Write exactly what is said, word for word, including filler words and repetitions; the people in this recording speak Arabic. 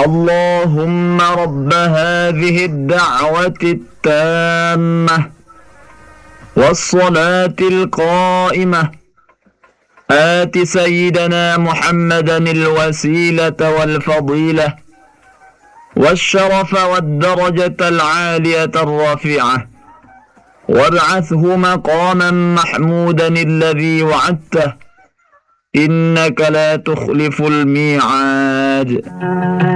اللهم رب هذه الدعوة التامة والصلاة القائمة آت سيدنا محمدا الوسيلة والفضيلة والشرف والدرجة العالية الرفيعة، وابعثه مقاما محمودا الذي وعدته، إنك لا تخلف الميعاد.